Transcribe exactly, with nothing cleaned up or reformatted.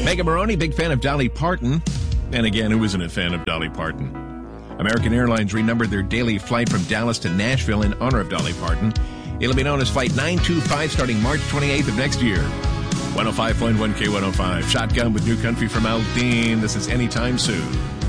Megan Maroney, big fan of Dolly Parton. And again, who isn't a fan of Dolly Parton? American Airlines renumbered their daily flight from Dallas to Nashville in honor of Dolly Parton. It'll be known as Flight nine two five starting March twenty-eighth of next year. one oh five point one K one oh five. Shotgun with New Country from Aldean. This is Anytime Soon.